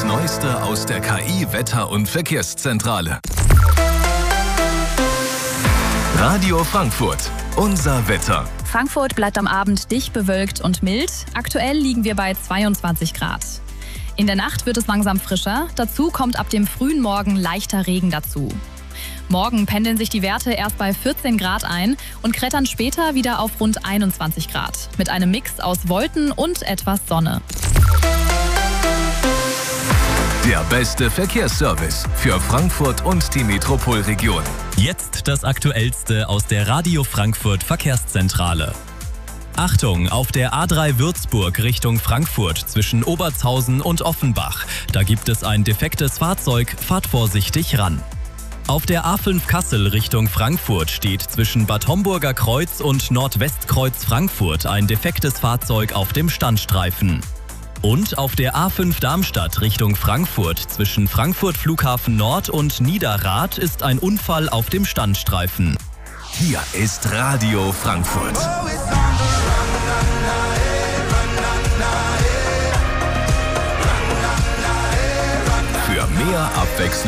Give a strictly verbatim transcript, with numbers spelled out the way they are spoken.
Neueste aus der K I-Wetter- und Verkehrszentrale. Radio Frankfurt. Unser Wetter. Frankfurt bleibt am Abend dicht bewölkt und mild. Aktuell liegen wir bei zweiundzwanzig Grad. In der Nacht wird es langsam frischer. Dazu kommt ab dem frühen Morgen leichter Regen dazu. Morgen pendeln sich die Werte erst bei vierzehn Grad ein und klettern später wieder auf rund einundzwanzig Grad. Mit einem Mix aus Wolken und etwas Sonne. Der beste Verkehrsservice für Frankfurt und die Metropolregion. Jetzt das Aktuellste aus der Radio Frankfurt Verkehrszentrale. Achtung, auf der A drei Würzburg Richtung Frankfurt zwischen Obertshausen und Offenbach. Da gibt es ein defektes Fahrzeug, fahrt vorsichtig ran. Auf der A fünf Kassel Richtung Frankfurt steht zwischen Bad Homburger Kreuz und Nordwestkreuz Frankfurt ein defektes Fahrzeug auf dem Standstreifen. Und auf der A fünf Darmstadt Richtung Frankfurt zwischen Frankfurt Flughafen Nord und Niederrad ist ein Unfall auf dem Standstreifen. Hier ist Radio Frankfurt. Für mehr Abwechslung